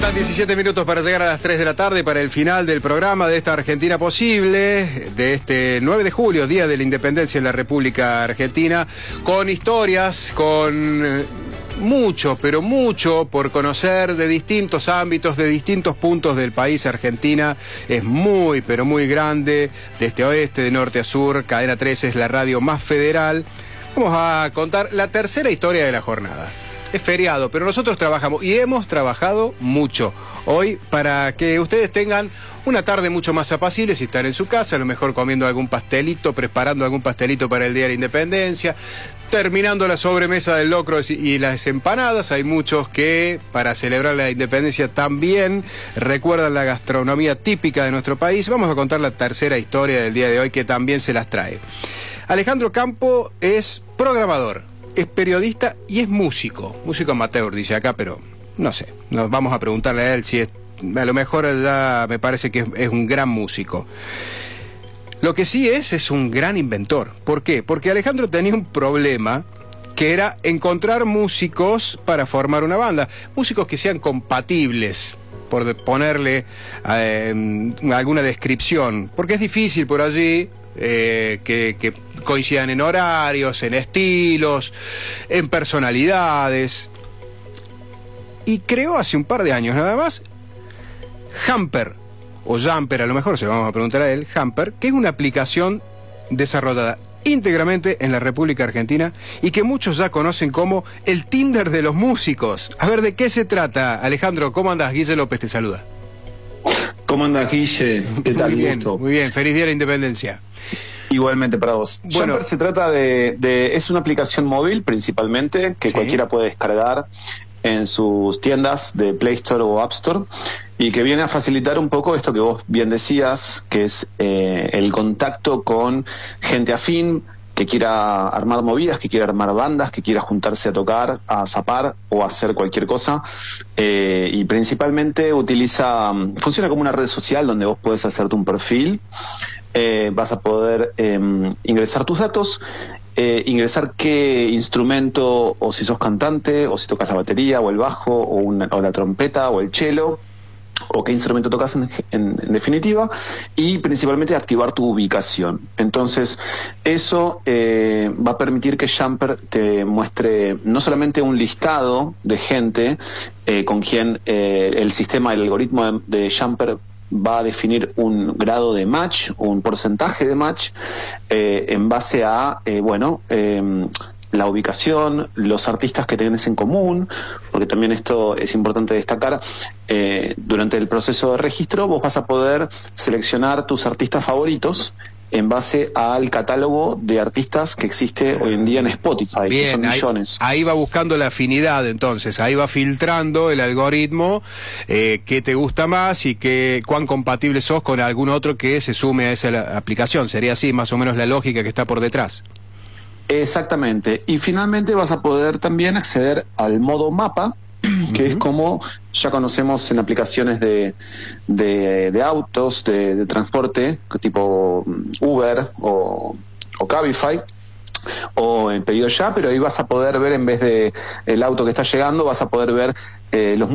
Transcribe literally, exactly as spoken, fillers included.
diecisiete minutos para llegar a las tres de la tarde para el final del programa de esta Argentina Posible, de este nueve de julio, Día de la Independencia en la República Argentina, con historias, con mucho, pero mucho por conocer de distintos ámbitos, de distintos puntos del país. Argentina es muy, pero muy grande, de este a oeste, de norte a sur. Cadena trece es la radio más federal. Vamos a contar la tercera historia de la jornada. Es feriado, pero nosotros trabajamos y hemos trabajado mucho hoy para que ustedes tengan una tarde mucho más apacible. Si están en su casa, a lo mejor comiendo algún pastelito, preparando algún pastelito para el Día de la Independencia, terminando la sobremesa del locro y las empanadas. Hay muchos que para celebrar la independencia también recuerdan la gastronomía típica de nuestro país. Vamos a contar la tercera historia del día de hoy, que también se las trae. Alejandro Campo es programador, es periodista y es músico. Músico amateur, dice acá, pero no sé. Nos vamos a preguntarle a él si es... A lo mejor ya me parece que es, es un gran músico. Lo que sí es, es un gran inventor. ¿Por qué? Porque Alejandro tenía un problema, que era encontrar músicos para formar una banda. Músicos que sean compatibles, por ponerle eh, alguna descripción. Porque es difícil por allí... Eh, que, que coincidan en horarios, en estilos, en personalidades. Y creó hace un par de años nada más Hamper, o Jumper, a lo mejor se lo vamos a preguntar a él, Hamper, que es una aplicación desarrollada íntegramente en la República Argentina y que muchos ya conocen como el Tinder de los músicos. A ver, ¿de qué se trata, Alejandro? ¿Cómo andás? Guille López te saluda. ¿Cómo andas, Guille? ¿Qué tal? Muy bien, gusto. Muy bien, feliz Día de la Independencia. Igualmente para vos. Bueno, Jumper se trata de, de... Es una aplicación móvil principalmente, que sí, cualquiera puede descargar en sus tiendas de Play Store o App Store, y que viene a facilitar un poco esto que vos bien decías, que es eh, el contacto con gente afín, que quiera armar movidas, que quiera armar bandas, que quiera juntarse a tocar, a zapar o a hacer cualquier cosa. Eh, y principalmente utiliza, funciona como una red social donde vos podés hacerte un perfil, eh, vas a poder eh, ingresar tus datos, eh, ingresar qué instrumento, o si sos cantante, o si tocas la batería, o el bajo, o, una, o la trompeta, o el cello, o qué instrumento tocas en, en, en definitiva, y principalmente activar tu ubicación. Entonces eso eh, va a permitir que Jumper te muestre no solamente un listado de gente eh, con quien eh, el sistema, el algoritmo de, de Jumper va a definir un grado de match, un porcentaje de match eh, en base a, eh, bueno, eh, la ubicación, los artistas que tenés en común, porque también esto es importante destacar. Eh, durante el proceso de registro vos vas a poder seleccionar tus artistas favoritos en base al catálogo de artistas que existe hoy en día en Spotify. Bien, que son millones. Ahí, ahí va buscando la afinidad, entonces, ahí va filtrando el algoritmo eh, qué te gusta más y qué, cuán compatible sos con algún otro que se sume a esa aplicación. Sería así más o menos la lógica que está por detrás. Exactamente. Y finalmente vas a poder también acceder al modo mapa, que uh-huh. es como ya conocemos en aplicaciones de, de, de autos, de, de transporte, tipo Uber o, o Cabify, o el pedido ya, pero ahí vas a poder ver, en vez de el auto que está llegando, vas a poder ver eh, los